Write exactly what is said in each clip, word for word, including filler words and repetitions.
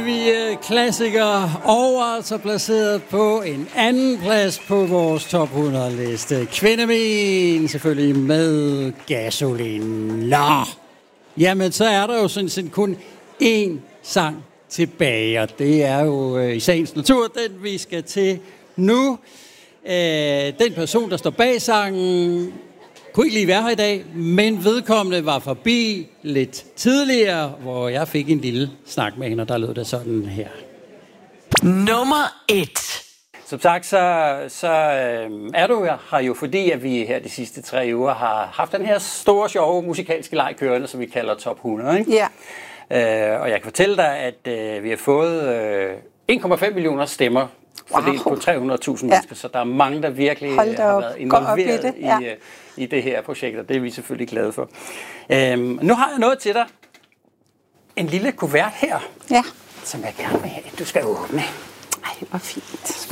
evige klassiker, og altså placeret på en anden plads på vores top hundrede-liste. Kvindemin, selvfølgelig med Gasolin. Nå, jamen så er der jo sådan set kun én sang tilbage, og det er jo øh, i sagens natur, den vi skal til nu. Øh, den person, der står bag sangen, kunne ikke lige være her i dag, men vedkommende var forbi lidt tidligere, hvor jeg fik en lille snak med hende, og der lød det sådan her. Nummer et. Som sagt, så, så øh, er du her jo, fordi at vi her de sidste tre uger har haft den her store, sjove musikalske leg kørende, som vi kalder Top hundrede. Ikke? Ja. Øh, og jeg kan fortælle dig, at øh, vi har fået øh, en komma fem millioner stemmer fordelt wow. på tre hundrede tusind ja. mennesker, så der er mange, der virkelig har været involveret i det. Ja. I, uh, i det her projekt, og det er vi selvfølgelig glade for. Øhm, nu har jeg noget til dig. En lille kuvert her, ja. som jeg gerne vil have, du skal åbne. Ej, hvor fint.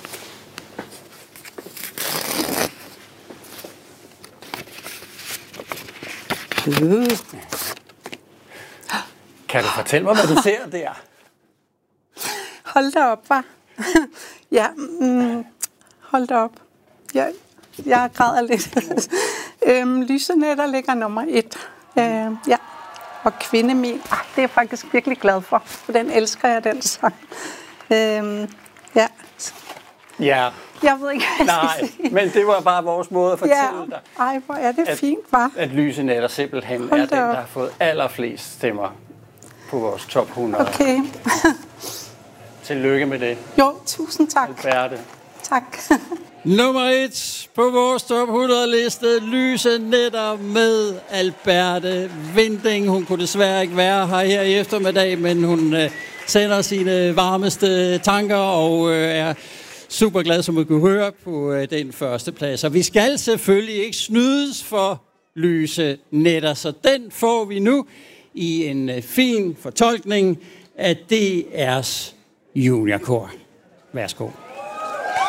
Uh. Kan du fortælle mig, hvad du ser der? Hold da op, hva'? Ja, mm, hold da op. Jeg, jeg græder lidt. øhm, Lysenetter ligger nummer et. Øhm, ja. Og Kvindemin, ah, det er jeg faktisk virkelig glad for, for den elsker jeg, den sang. Øhm, ja. Ja. Jeg ved ikke, hvad jeg Nej, skal sige. men det var bare vores måde at fortælle ja. dig. Ej, hvor er det at, fint, hva'? At Lysenetter simpelthen hold er den, der har fået allerflest stemmer på vores top hundrede. Okay. Tillykke med det. Jo, tusind tak. Alberte. Tak. Nummer et på vores top hundrede-liste, Lysenetter med Alberte Winding. Hun kunne desværre ikke være her her i eftermiddag, men hun øh, sender sine varmeste tanker og øh, er super glad, som vi kunne høre på øh, den første plads. Og vi skal selvfølgelig ikke snydes for Lysenetter, så den får vi nu i en øh, fin fortolkning af D R's juniorkor. Værsgo.